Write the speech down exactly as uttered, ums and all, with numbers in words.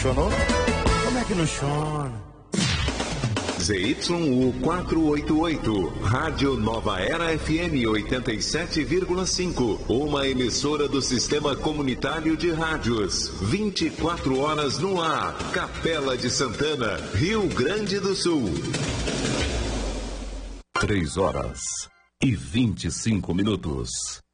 Funcionou? Como é que não funciona? Z Y U quatrocentos e oitenta e oito, Rádio Nova Era F M oitenta e sete vírgula cinco, uma emissora do Sistema Comunitário de Rádios, vinte e quatro horas no ar, Capela de Santana, Rio Grande do Sul. Três horas e vinte e cinco minutos.